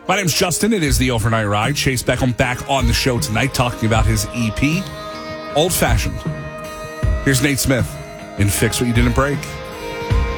My name's Justin. It is the Overnight Ride. Chase Beckham back on the show tonight talking about his EP, Old Fashioned. Here's Nate Smith in Fix What You Didn't Break.